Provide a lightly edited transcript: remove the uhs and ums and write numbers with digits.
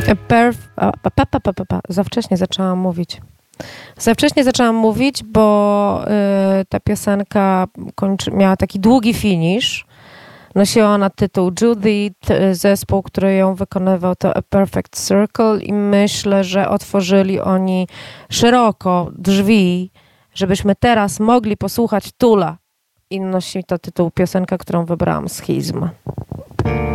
Za wcześnie zaczęłam mówić. Bo ta piosenka miała taki długi finish. Nosiła ona tytuł Judy, zespół, który ją wykonywał, to A Perfect Circle i myślę, że otworzyli oni szeroko drzwi, żebyśmy teraz mogli posłuchać Tula. I nosi to tytuł piosenka, którą wybrałam, Schizm.